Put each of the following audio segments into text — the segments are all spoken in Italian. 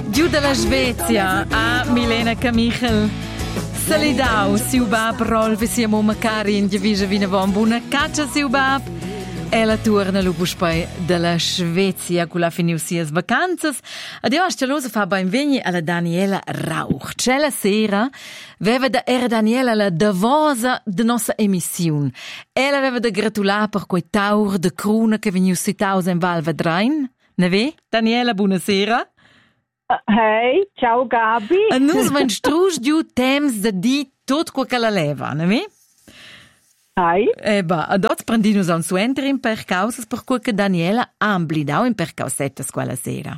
Giù dalla Svezia a Milena Camichel. Salidau, siu bab Rolf, siamo macari in divisa vinavon buona caccia siu bab. Ella torna lo buspai dalla Svezia con la finiusias vacanzas. Adio a stelosa fa ben vegni alla Daniela Rauch. C'è la sera veva da era Daniela la davosa de nostra emissione. Ella veva da gratular per quei taur de cruna che veniu sitaus in Val Vedrein. Ne ve? Daniela, buonasera. Hey, ciao Gabi. E nus van strusch giù temps da di tot quel che la leva, ne ve? Hai? Adots prendinus un suenter in per causas per quel che Daniela ha amblidau in per causettas quella sera.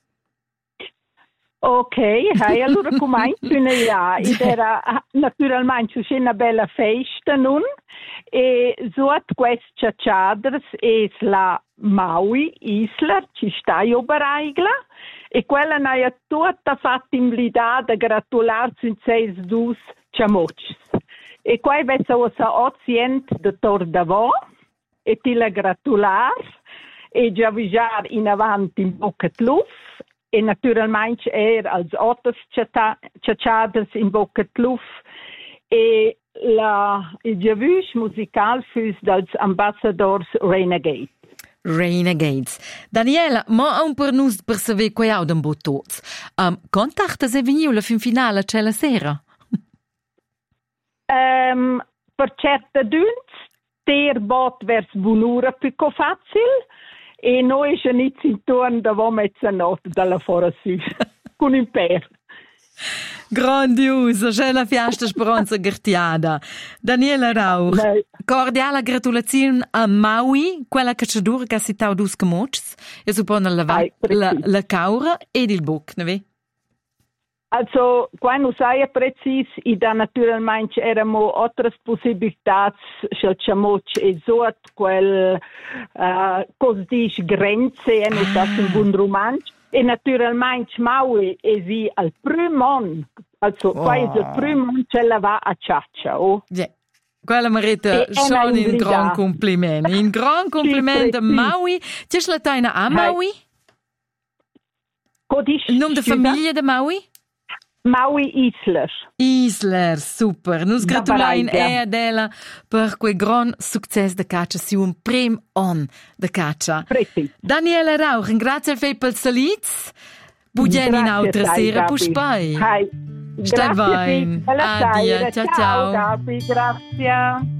Ok, hey, allora come era naturalmente una bella festa nun e suot queste ciadres es la Maui Isler ci sta io baraigla e quella n'ha tutta fatta in blida da gratularsi in seis dus ciamocs. E qua vessa ossa ocient de tor d'avo e ti la gratular e già vijar in avanti in bocca luf e naturalmente als otters ciacciaders in bocca luf e il giavush musical füs dels ambassadors Renegade. Renegades. Daniela, ma un per nus per saber quei audem botots. Contacta se veniu la fin finale c'è la sera? Per certe duns, ter bot vers bunura più facile e noi c'è nizzi intorno da mezzanotte dalla fora su, con imper. Grandiosa, c'è la fiesta speranza gertiada. Daniela Rauch, cordiale gratulazione a Maui, quella che ci dura che si tau dus camocs, e suppone la caura ed il buc, ne ve? Also, quando sai precis, i da naturalmente erano altre possibilità, c'è chamoc e so quel cos dice grenze e non sta un buon romanzo. E naturalmente Maui è sì al primo, also qua è il primo ce la va a ciaccia, oh? Yeah. Quella merita schon un gran compliment. Un gran compliment a Maui. C'è la taina a Maui? Il nome di famiglia di Maui? Maui Isler. Isler, super. Nus gratulain della per quel gran succes de caccia, si un prim on de caccia. Preti. Daniela Rauch, grazie al pel saliz. Budien in altra sera puspai. Hai. Stai bene. Addio, ciao ciao. Gabi, grazie.